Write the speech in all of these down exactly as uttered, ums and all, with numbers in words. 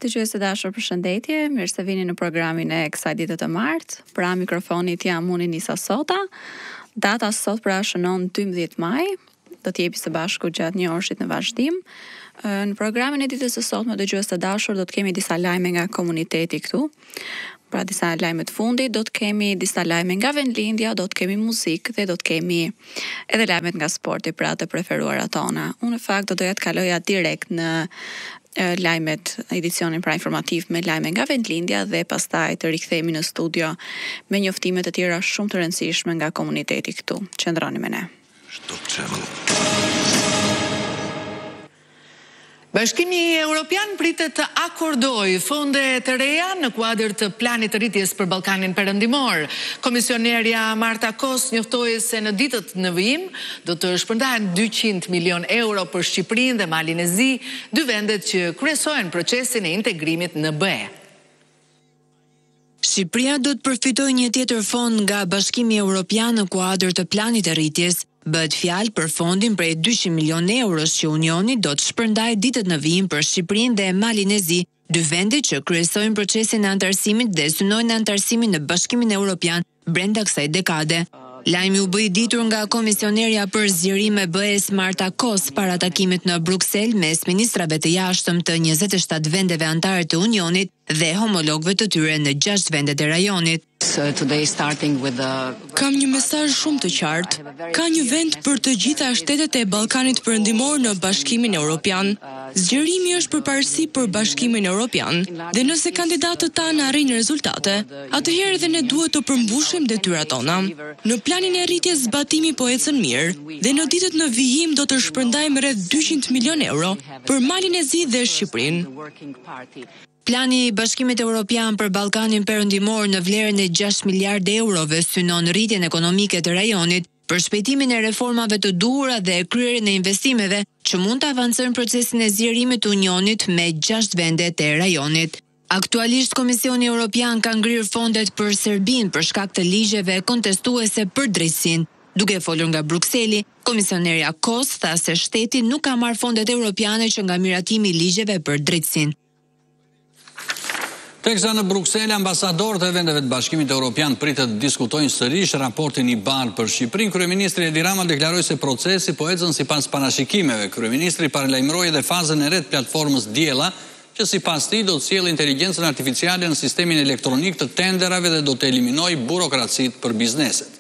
Dëgjues të dashur, përshëndetje, mirë se vini në programin e kësaj dite të martë. Pra mikrofonit jam unë Nisa Sota. Data sot pra shënon dymbëdhjetë maj, do të jepi së bashku gjatë një orëshit në vazhdim. Në programin e ditës së sotme, dëgjues të dashur, do të kemi disa lajme nga komuniteti këtu. Pra disa lajme të fundit, do të kemi disa lajme nga vendlindja, do të kemi muzikë dhe do të kemi edhe lajmet nga sporti, pra të preferuara tona. Unë në fakt do doja të kaloja direkt në lajmet, edicionin pra informativ me lajme nga vendlindja dhe pastaj të rikthehemi në studio me njoftime të tjera shumë të rëndësishme nga komuniteti këtu. Qëndroni me ne. Bashkimi Evropian pritet të akordojë fonde të reja në kuadër të planit të rritjes për Ballkanin Perëndimor. Komisionerja Marta Kos njoftoi se në ditët në vijim do të shpërndahen dyqind milion euro për Shqipërinë dhe Malin e Zi, dy vendet që kryesojnë procesin e integrimit në B E. Shqipëria do të përfitojë një tjetër fond nga Bashkimi Evropian në kuadër të planit të rritjes. Bëhet fjalë për fondin prej dyqind milion euros që Unioni do të shpërndajë ditët në vijim për Shqipërinë dhe Malin e Zi, dy vende që kryesojnë procesin e anëtarësimit dhe synojnë anëtarësimin në Bashkimin Evropian brenda kësaj dekade. Lajmi u bë i ditur nga komisionerja për zgjerim e B E-s Marta Kos para takimit në Bruksel mes ministrave të jashtëm të njëzet e shtatë vendeve anëtare të Unionit dhe homologëve të tyre në gjashtë vendet e rajonit. Kam një mesazh shumë të qartë. Ka një vend për të gjitha shtetet e Ballkanit Perëndimor në Bashkimin Evropian. Zgjerimi është përparësi për Bashkimin Evropian dhe nëse kandidatët tanë arrijnë rezultate, atëherë edhe ne duhet të përmbushim detyrat tona. Në planin e rritjes zbatimi po ecën mirë dhe në ditët në vijim do të shpërndajmë rreth dyqind milion euro për Malin e Zi dhe Shqipërinë. Plani i Bashkimit Evropian për Ballkanin Perëndimor në vlerën e gjashtë miliardë eurove synon rritjen ekonomike të rajonit, për shpejtimin e reformave të duhura dhe kryerjen e investimeve që mund të avancojnë procesin e zgjerimit të Unionit me gjashtë vende të rajonit. Aktualisht Komisioni Evropian ka ngrirë fondet për Serbinë për shkak të ligjeve kontestuese për drejtësinë. Duke folur nga Brukseli, komisionerja Kos tha se shteti nuk ka marrë fondet europiane që nga miratimi i ligjeve për drejtësinë. Teksa në Bruksel, ambasadorët e vendeve të Bashkimit Evropian pritet të diskutojnë sërish raportin i bar për Shqipërinë. Kryeministri Edi Rama deklaroi se procesi po ecën sipas parashikimeve. Kryeministri paralajmëroi edhe fazën e re të platformës Diella, që sipas tij do të sjellë inteligjencën artificiale në sistemin elektronik të tenderave dhe do të eliminojë burokracitë për bizneset.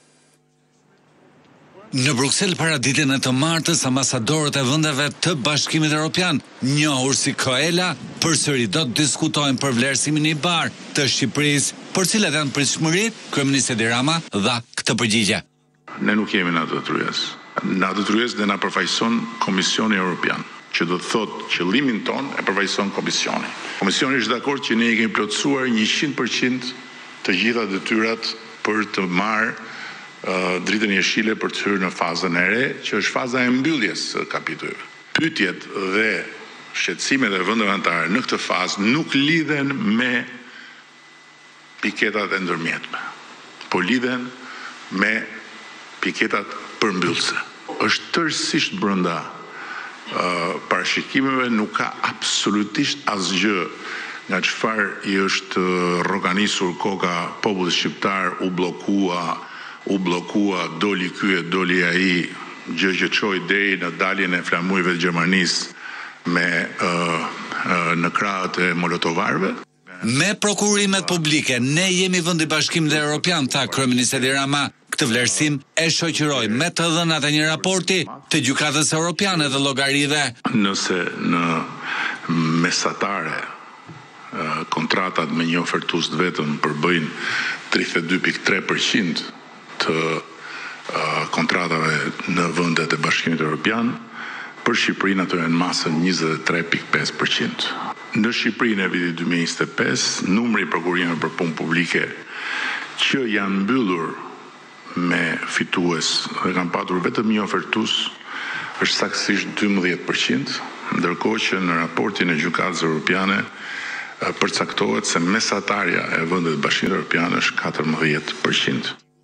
Në Bruksel para ditën e të martës, ambasadorët e vendeve të Bashkimit Evropian, njohur si Koela, përsëri do të diskutojnë për vlerësimin i bar të Shqipërisë, për cilat janë pritshmëri. Kryeministri Edi Rama dha këtë përgjigje. Ne nuk jemi në atë detyrës. Në atë detyrës dhe na përfaqëson Komisioni Evropian, që do të thotë qëllimin ton e përfaqëson Komisioni. Komisioni është dakord që ne i kemi plotësuar njëqind përqind të gjitha detyrat për të marrë Uh, dritën jeshile për të hyrë në fazën e re, që është faza e mbylljes së kapitujve. Pyetjet dhe shqetësimet e vendeve anëtare në këtë fazë nuk lidhen me piketat e ndërmjetme, por lidhen me piketat përmbyllëse. Është tërësisht brenda uh, parashikimeve, nuk ka absolutisht asgjë nga çfarë i është rroganisur koka popullit shqiptar, u bllokua u blokua, doli ky e doli ai, gjë që çoi deri në daljen e flamujve të Gjermanisë me uh, uh, në krahët e molotovarëve. Me prokurimet publike, ne jemi vend i Bashkimit Evropian, tha kryeministri Edi Rama. Këtë vlerësim e shoqëroi me të dhënat e një raporti të Gjykatës Evropiane dhe llogarive. Nëse në mesatare uh, kontratat me një ofertues vetëm përbëjnë tridhjetë e dy pikë tre përqind të uh, kontratave në vendet e Bashkimit Evropian, për Shqipërinë ato janë masën njëzet e tre pikë pesë përqind. Në Shqipërinë e vitit dy mijë e njëzet e pesë, numri i prokurimeve për punë publike që janë mbyllur me fitues dhe kanë patur vetëm një ofertues është saktësisht dymbëdhjetë përqind, ndërkohë që në raportin e Gjykatës Evropiane përcaktohet se mesatarja e vendet e Bashkimit Evropian është katërmbëdhjetë përqind.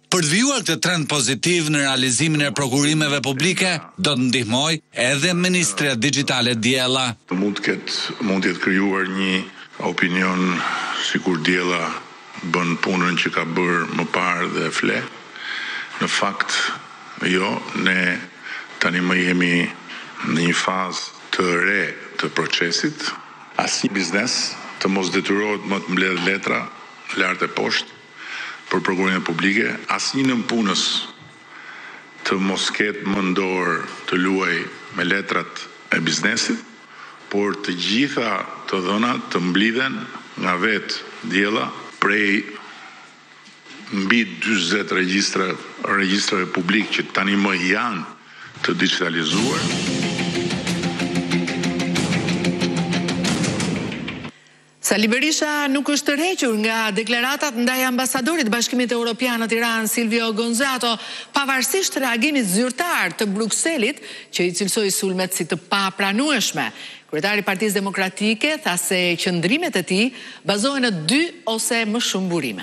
Për të vijuar këtë trend pozitiv në realizimin e prokurimeve publike, do të ndihmoj edhe Ministria Digjitale Diella. Mund të ketë mund të jetë krijuar një opinion sikur Diella bën punën që ka bërë më parë dhe fle. Në fakt, jo, ne tani më jemi në një fazë të re të procesit. Asnjë biznes të mos detyrohet më të mbledh letra lart e poshtë për prokurimin publike, asnjë nënpunës të mos ketë më në dorë të luajë me letrat e biznesit, por të gjitha të dhënat të mblidhen nga vetë Diella prej mbi dyzet regjistra regjistrave publik që tani më janë të digitalizuar. Sali Berisha nuk është tërhequr nga deklaratat ndaj ambasadorit të Bashkimit Evropian në Tiranë, Silvio Gonzato, pavarësisht reagimit zyrtar të Brukselit, që i cilësoi sulmet si të papranueshme. Kryetari i Partisë Demokratike tha se qëndrimet e tij bazohen në dy ose më shumë burime.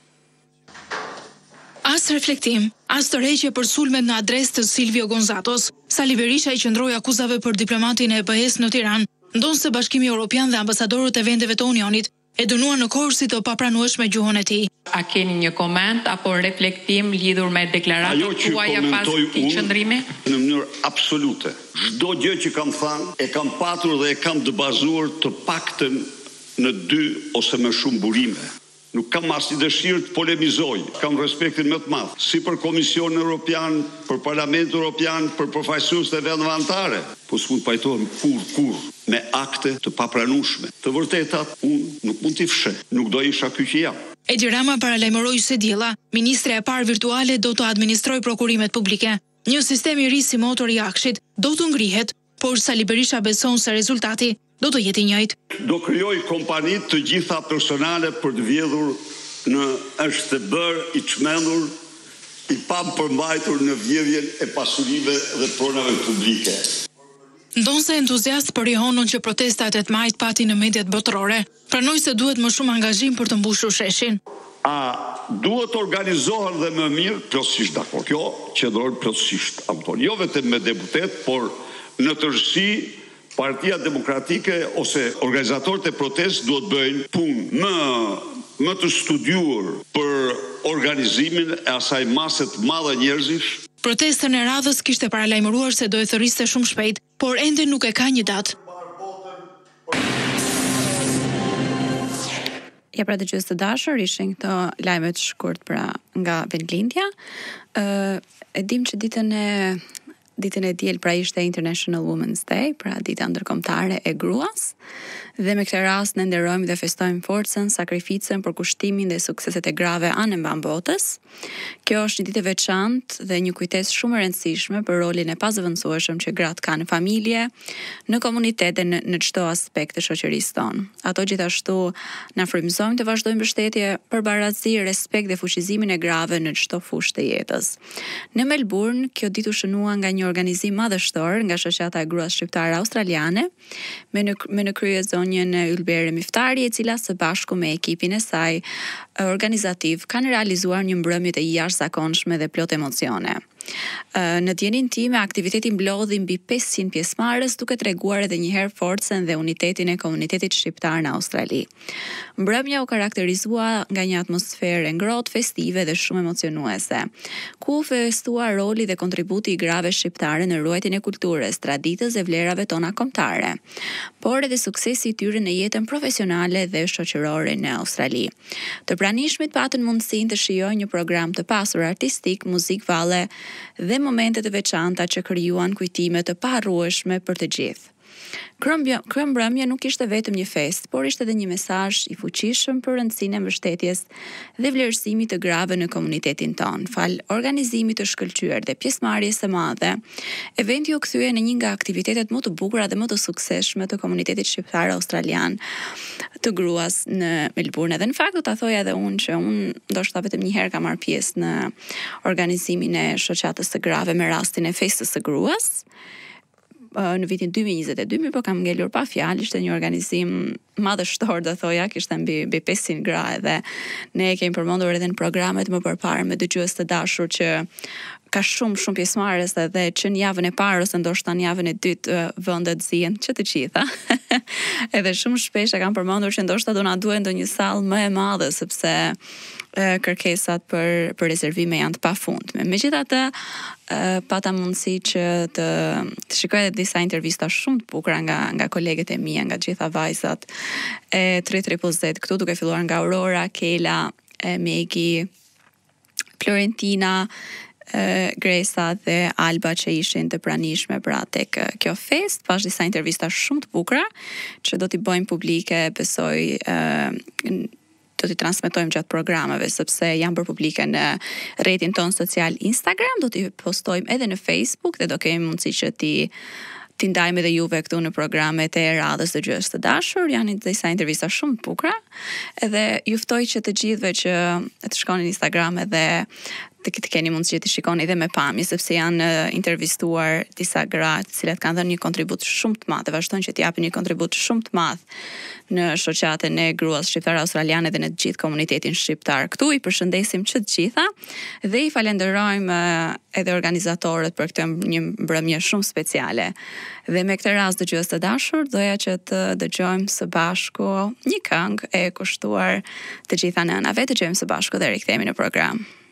As reflektim, as tërheqje për sulmet në adresë të Silvio Gonzatos, Sali Berisha i qëndroi akuzave për diplomatin e E B E-s në Tiranë, ndonë se Bashkimi Evropian dhe ambasadorët e vendeve të Unionit e dënuan në kohë si të papranueshme gjuhën e tij. A keni një koment apo reflektim lidhur me deklaratat tuaja pas këtij qëndrimi? Në mënyrë absolute. Çdo gjë që kam thënë e kam patur dhe e kam të bazuar të paktën në dy ose më shumë burime. Nuk kam asnjë dëshirë të polemizoj, kam respektin më të madh, si për Komisionin Evropian, për Parlamentin Evropian, për përfaqësuesit e vendeve anëtare, po s'mund të pajtohem kur kur me akte të papranueshme. Të vërtetat unë nuk mund t'i fsheh, nuk do isha ky që jam. Edi Rama paralajmëroi se Diella, ministre e parë virtuale, do të administrojë prokurimet publike. Një sistem i ri si motori i akshit do të ngrihet, por Sali Berisha beson se rezultati do të jetë i njëjtë. Do krijoj kompani të gjitha personale për të vjedhur në është të bërë i çmendur, i pampërmbajtur në vjedhjen e pasurive dhe pronave publike. Ndonse entuziast për Rihonën që protestat e të majt pati në mediat botërore, pranoi se duhet më shumë angazhim për të mbushur sheshin. A duhet organizohen dhe më mirë, plotësisht dakord. Kjo qëndron plotësisht, Anton. Jo vetëm me deputet, por në tërësi Partia Demokratike ose organizatorët e protestë duhet bëjnë punë më më të studiuar për organizimin e asaj mase të madhe njerëzish. Protestën e radhës kishte paralajmëruar se do e thërriste shumë shpejt, por ende nuk e ka një datë. Ja, pra dëgjues të dashur, ishin këto lajmet shkurt pra nga vendlindja. Ë, e dim që ditën e ditën e diel pra ishte International Women's Day, pra dita ndërkombëtare e gruas, dhe me këtë rast ne nderojmë dhe festojmë forcën, sakrificën për kushtimin dhe sukseset e grave anë mban botës. Kjo është një ditë e veçantë dhe një kujtesë shumë e rëndësishme për rolin e pazëvendësueshëm që gratë kanë në familje, në komunitet dhe në, në çdo aspekt të shoqërisë tonë. Ato gjithashtu na frymëzojnë të vazhdojmë mbështetje për barazi, respekt dhe fuqizimin e grave në çdo fushë të jetës. Në Melbourne, kjo ditë u shënua nga një organizim madhështor nga shoqata e gruas shqiptare australiane, me në, me në krye zonjën e Ylbere Miftari, e cila së bashku me ekipin e saj organizativ kanë realizuar një mbrëmje të jashtëzakonshme dhe plot emocione. Në dijenin time, aktiviteti mblodhi mbi pesëqind pjesëmarrës, duke treguar edhe një herë forcën dhe unitetin e komunitetit shqiptar në Australi. Mbrëmja u karakterizua nga një atmosferë ngrohtë, festive dhe shumë emocionuese, ku u festua roli dhe kontributi i grave shqiptare në ruajtjen e kulturës, traditës dhe vlerave tona kombëtare, por edhe suksesi i tyre në jetën profesionale dhe shoqërore në Australi. Të pranishmit patën mundësinë të shijojnë një program të pasur artistik, muzikë valle dhe momente të veçanta që krijuan kujtime të paharrueshme për të gjithë. Krembrëmja nuk ishte vetëm një fest, por ishte edhe një mesazh i fuqishëm për rëndësinë e mbështetjes dhe vlerësimit të grave në komunitetin ton. Fal organizimit të shkëlqyer dhe pjesëmarrjes së madhe, eventi u kthye në një nga aktivitetet më të bukura dhe më të suksesshme të komunitetit shqiptar australian të gruas në Melbourne. Dhe në fakt do ta thoja edhe unë që unë ndoshta vetëm një herë kam marrë pjesë në organizimin e shoqatës së grave me rastin e festës së gruas. në vitin dy mijë e njëzet e dy, po kam ngelur pa fjalë, ishte një organizim madhështor, do thoja, kishte mbi mbi pesëqind gra edhe ne kemi përmendur edhe në programet më përpara me dëgjues të dashur që ka shumë shumë pjesëmarrës edhe që në javën e parë ose ndoshta në javën e dytë vendet zihen që të gjitha. Edhe shumë shpesh e kam përmendur që ndoshta do na duhet ndonjë sallë më e madhe sepse kërkesat për për rezervime janë të pafundme. Megjithatë, pata mundësi që të, të shikoj edhe disa intervista shumë të bukura nga nga kolegët e mia, nga gjitha vajzat e tre tre Z këtu, duke filluar nga Aurora, Kela, e Megi, Florentina, Uh, Gresa dhe Alba që ishin të pranishme pra tek uh, kjo fest, pas disa intervista shumë të bukura që do t'i bëjmë publike, besoj uh, do t'i transmetojmë gjatë programeve sepse janë bërë publike në rrjetin ton social Instagram, do t'i postojmë edhe në Facebook dhe do kemi mundësi që t'i t'i ndajmë edhe juve këtu në programet e radhës të dëgjues të dashur, janë disa intervista shumë të bukura, edhe ju ftoj që të gjithëve që të shkoni në Instagram edhe të të keni mundësi të shikoni edhe me pamje, sepse janë intervistuar disa gra të cilat kanë dhënë një kontribut shumë të madh, vazhdojnë që të japin një kontribut shumë të madh në shoqatën e gruas shqiptare australiane dhe në të gjithë komunitetin shqiptar. Këtu i përshëndesim që të gjitha dhe i falenderojmë edhe organizatorët për këtë një mbrëmje shumë speciale. Dhe me këtë rast dëgjues të dashur, doja që të dëgjojmë së bashku një këngë e kushtuar të gjitha nënave, dëgjojmë së bashku dhe rikthehemi në program.